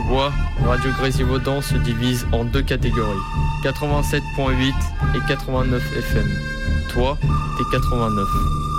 Bois, Radio Grésivaudan se divise en deux catégories, 87.8 et 89 FM. Toi, t'es 89.